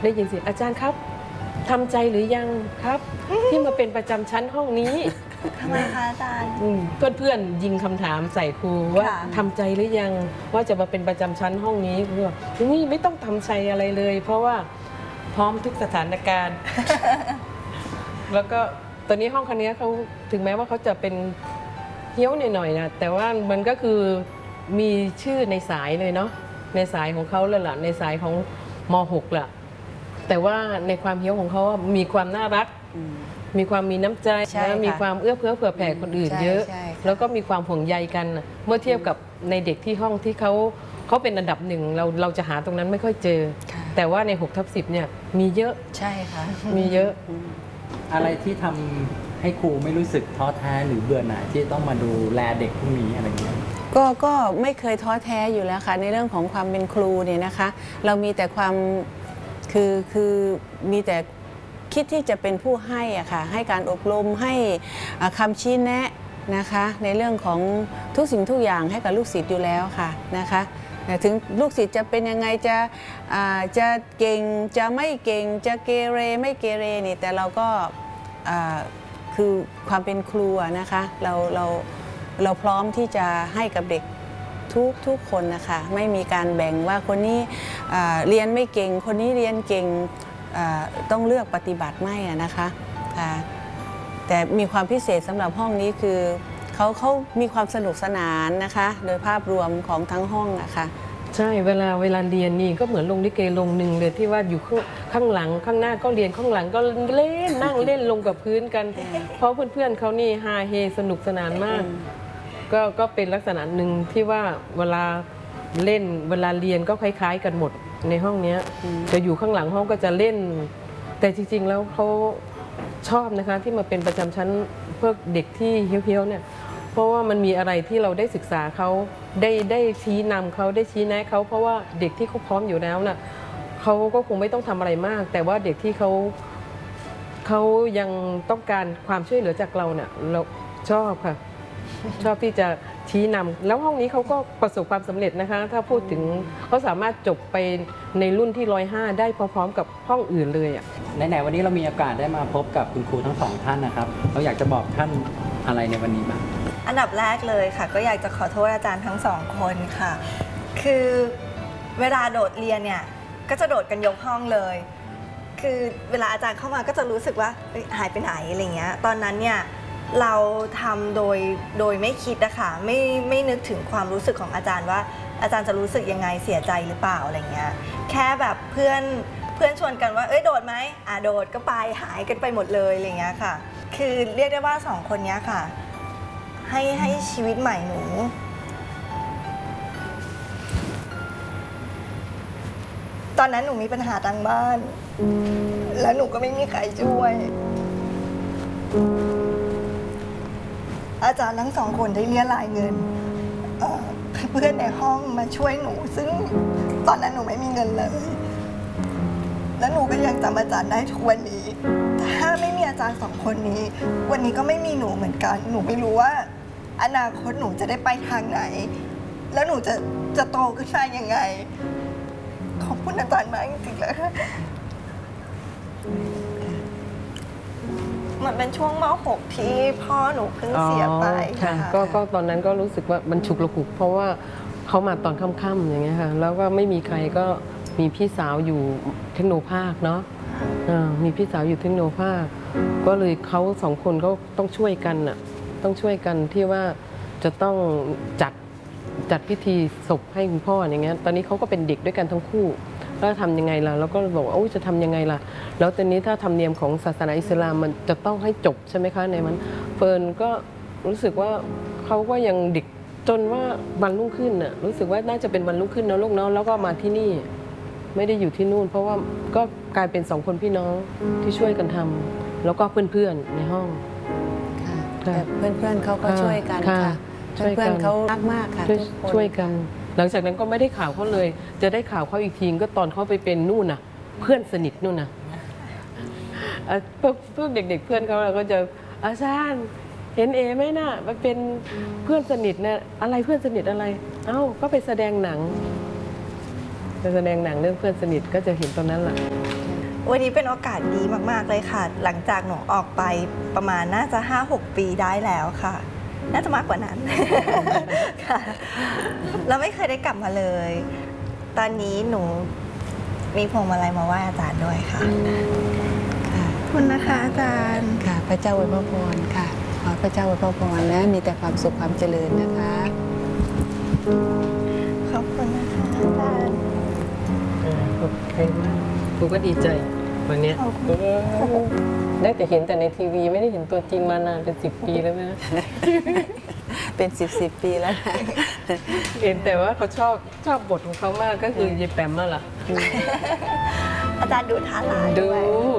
ได้ยินเสียงอาจารย์ครับทำใจหรือยังครับ ที่มาเป็นประจำชั้นห้องนี้ทำไมคะอาจารย์เพื่อนๆยิงคำถามใส่ครูว่าทำใจหรือยังว่าจะมาเป็นประจำชั้นห้องนี้ครูบอกนี่ไม่ต้องทำใจอะไรเลย เพราะว่าพร้อมทุกสถานการณ์ แล้วก็ตอนนี้ห้องคันนี้เขาถึงแม้ว่าเขาจะเป็นเฮี้ยวหน่อยๆนะแต่ว่ามันก็คือมีชื่อในสายเลยเนาะในสายของเขาเลยล่ะในสายของม.6 ล่ะแต่ว่าในความเฮี้ยวของเขามีความน่ารักมีความมีน้ำใจและมีความเอื้อเฟื้อเผื่อแผ่คนอื่นเยอะแล้วก็มีความห่วงใยกันเมื่อเทียบกับในเด็กที่ห้องที่เขาเป็นอันดับหนึ่งเราจะหาตรงนั้นไม่ค่อยเจอแต่ว่าใน6/10เนี่ยมีเยอะใช่ค่ะมีเยอะอะไรที่ทำให้ครูไม่รู้สึกท้อแท้หรือเบื่อหน่ายที่ต้องมาดูแลเด็กพวกนี้อะไรเงี้ยก็ไม่เคยท้อแท้อยู่แล้วค่ะในเรื่องของความเป็นครูเนี่ยนะคะเรามีแต่ความคือมีแต่คิดที่จะเป็นผู้ให้อะค่ะให้การอบรมให้คำชี้แนะนะคะในเรื่องของทุกสิ่งทุกอย่างให้กับลูกศิษย์อยู่แล้วค่ะนะคะถึงลูกศิษย์จะเป็นยังไงจะเก่งจะไม่เก่งจะเกเรไม่เกเรนี่แต่เราก็คือความเป็นครูนะคะเราพร้อมที่จะให้กับเด็กทุกคนนะคะไม่มีการแบ่งว่าคนนี้เรียนไม่เก่งคนนี้เรียนเก่งต้องเลือกปฏิบัติไม่นะคะแต่มีความพิเศษสำหรับห้องนี้คือเขามีความสนุกสนานนะคะโดยภาพรวมของทั้งห้องนะคะใช่เวลาเรียนนี่ก็เหมือนลงลิเกลงหนึ่งเลยที่ว่าอยู่ข้างหลังข้างหน้าก็เรียนข้างหลังก็เล่นนั่งเล่นลงกับพื้นกันเพราะเพื่อนๆเขานี่ฮาเฮสนุกสนานมากก็เป็นลักษณะหนึ่งที่ว่าเวลาเล่นเวลาเรียนก็คล้ายๆกันหมดในห้องนี้จะอยู่ข้างหลังห้องก็จะเล่นแต่จริงๆแล้วเขาชอบนะคะที่มาเป็นประจำชั้นพวกเด็กที่เฮี้ยวๆเนี่ยเพราะว่ามันมีอะไรที่เราได้ศึกษาเขาได้ชี้นำเขาได้ชี้แนะเขาเพราะว่าเด็กที่เขาพร้อมอยู่แล้วน่ะเขาก็คงไม่ต้องทำอะไรมากแต่ว่าเด็กที่เขายังต้องการความช่วยเหลือจากเราเนี่ยเราชอบค่ะชอบที่จะชี้นำแล้วห้องนี้เขาก็ประสบความสำเร็จนะคะถ้าพูดถึงเขาสามารถจบไปในรุ่นที่105ได้พร้อมๆกับห้องอื่นเลยอ่ะไหนๆวันนี้เรามีโอกาสได้มาพบกับคุณครูทั้งสองท่านนะครับเราอยากจะบอกท่านอะไรในวันนี้บ้างอันดับแรกเลยค่ะก็อยากจะขอโทษอาจารย์ทั้งสองคนค่ะคือเวลาโดดเรียนเนี่ยก็จะโดดกันยกห้องเลยคือเวลาอาจารย์เข้ามาก็จะรู้สึกว่าหายไปไหนอะไรเงี้ยตอนนั้นเนี่ยเราทำโดยไม่คิดนะคะไม่นึกถึงความรู้สึกของอาจารย์ว่าอาจารย์จะรู้สึกยังไงเสียใจหรือเปล่าอะไรเงี้ยแค่แบบเพื่อนชวนกันว่าโดดไหมโดดก็ไปหายกันไปหมดเลยอะไรเงี้ยค่ะคือเรียกได้ว่าสองคนนี้ค่ะให้ชีวิตใหม่หนูตอนนั้นหนูมีปัญหาทางบ้านแล้วหนูก็ไม่มีใครช่วยอาจารย์ทั้งสองคนได้เรียรายเงินเพื่อนในห้องมาช่วยหนูซึ่งตอนนั้นหนูไม่มีเงินเลยแล้วหนูก็ยังจำอาจารย์ได้ทุกวันนี้ถ้าไม่มีอาจารย์สองคนนี้วันนี้ก็ไม่มีหนูเหมือนกันหนูไม่รู้ว่าอนาคตหนูจะได้ไปทางไหนแล้วหนูจะโตขึ้นมายังไงขอบคุณอาจารย์มากจริงๆเลยมันเป็นช่วงม.6 ที่พ่อหนูเพิ่งเสียไปค่ะก็ตอนนั้นก็รู้สึกว่ามันฉุกละหุกเพราะว่าเขามาตอนค่ำๆอย่างเงี้ยค่ะแล้วก็ไม่มีใครก็มีพี่สาวอยู่เทคโนภาคเนาะมีพี่สาวอยู่เทคโนภาคก็เลยเขาสองคนก็ต้องช่วยกันน่ะต้องช่วยกันที่ว่าจะต้องจัดพิธีศพให้คุณพ่ออย่างเงี้ยตอนนี้เขาก็เป็นเด็กด้วยกันทั้งคู่แล้วทำยังไงล่ะแล้วก็บอกว่าจะทำยังไงล่ะแล้วตอนนี้ถ้าธรรมเนียมของศาสนาอิสลามมันจะต้องให้จบใช่ไหมคะในมันเฟิร์นก็รู้สึกว่าเขาก็ยังเด็กจนว่าวันรุ่งขึ้นน่ะรู้สึกว่าน่าจะเป็นวันรุ่งขึ้นนะลูกเนาะแล้วก็มาที่นี่ไม่ได้อยู่ที่นู่นเพราะว่าก็กลายเป็น2 คนพี่น้องที่ช่วยกันทำแล้วก็เพื่อนๆในห้องแต่เพื่อนๆเขาก็ช่วยกันค่ะเพื่อนๆเขารักมากค่ะช่วยกันหลังจากนั้นก็ไม่ได้ข่าวเขาเลยจะได้ข่าวเขาอีกทีก็ตอนเขาไปเป็นนู่นน่ะเพื่อนสนิทนู่นน่ะพวกเด็กๆเพื่อนเขาก็จะอาจารย์เห็นไหมน่ะมันเป็นเพื่อนสนิทเนี่ยอะไรเพื่อนสนิทอะไรก็ไปแสดงหนังเรื่องเพื่อนสนิทก็จะเห็นตอนนั้นแหละวันนี้เป็นโอกาสดีมากๆเลยค่ะ หลังจากหนูออกไปประมาณน่าจะ 5-6 ปีได้แล้วค่ะ น่าจะมากกว่านั้น ค่ะแล้วไม่เคยได้กลับมาเลย ตอนนี้หนูมีพวงมาลัยมาไหว้อาจารย์ด้วยค่ะค่ะขอบคุณนะคะอาจารย์ค่ะ พระเจ้าอวยพรค่ะ ขอพระเจ้าอวยพรนะ มีแต่ความสุขความเจริญนะคะขอบคุณนะคะอาจารย์ขอบคุณมากครูก็ดีใจวันเนี้ยขอบคุณได้แต่เห็นแต่ในทีวีไม่ได้เห็นตัวจริงมานานเป็น10 ปีแล้วนะเป็น10 ปีแล้วนะเห็นแต่ว่าเขาชอบบทของเขามากก็คือยายแปมนั่นแหละอาจารย์ดูท่าลายดูด้วย